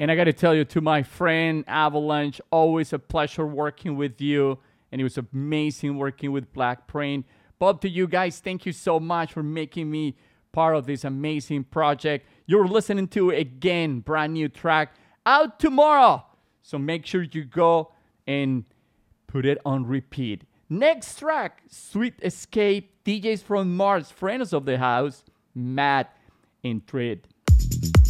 And I got to tell you, to my friend Avalanche, always a pleasure working with you. And it was amazing working with Black Print. Both to you guys, thank you so much for making me part of this amazing project. You're listening to, again, brand new track out tomorrow. So make sure you go and put it on repeat. Next track, Sweet Escape, DJs from Mars, friends of the house, Matt and Trid.